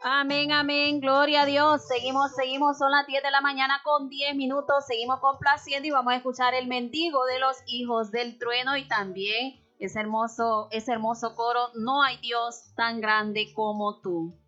Amén, amén, gloria a Dios. Seguimos, son las 10 de la mañana con 10 minutos. Seguimos complaciendo y vamos a escuchar el mendigo de los hijos del trueno y también ese hermoso coro, no hay Dios tan grande como tú.